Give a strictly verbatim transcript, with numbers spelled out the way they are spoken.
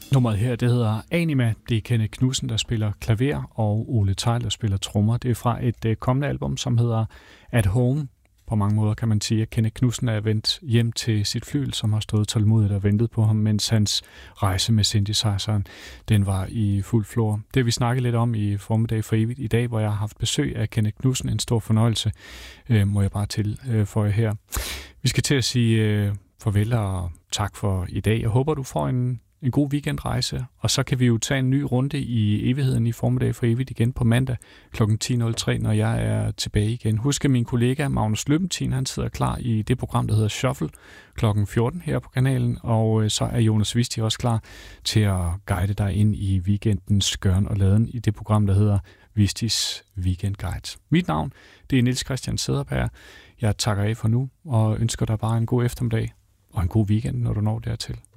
Nummeret her, det hedder Anima. Det er Kenneth Knudsen, der spiller klaver, og Ole Theil, der spiller trommer. Det er fra et uh, kommende album, som hedder At Home. På mange måder kan man sige, at Kenneth Knudsen er vendt hjem til sit flyl, som har stået tålmodigt og ventet på ham, mens hans rejse med synthesizeren, den var i fuld flor. Det vi snakkede lidt om i Formiddag for Evigt i dag, hvor jeg har haft besøg af Kenneth Knudsen. En stor fornøjelse, øh, må jeg bare tilføje her. Vi skal til at sige øh, farvel og tak for i dag. Jeg håber, du får en En god weekendrejse, og så kan vi jo tage en ny runde i evigheden i Formiddag for Evigt igen på mandag klokken ti nul tre, når jeg er tilbage igen. Husk, at min kollega Magnus Løbentin, han sidder klar i det program, der hedder Shuffle klokken fjorten her på kanalen, og så er Jonas Visti også klar til at guide dig ind i weekendens gøren og laden i det program, der hedder Vistis Weekend Guide. Mit navn, det er Niels Christian Cederberg. Jeg takker af for nu, og ønsker dig bare en god eftermiddag og en god weekend, når du når dertil.